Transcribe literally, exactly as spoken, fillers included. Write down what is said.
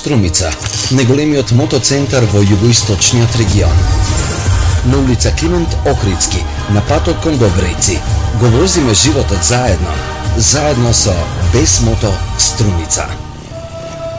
Струмица, најголемиот мотоцентар во југоисточниот регион. На улица Климент Охридски, на патот кон Добрејци, го возиме животот заедно, заедно со Без мото Струмица.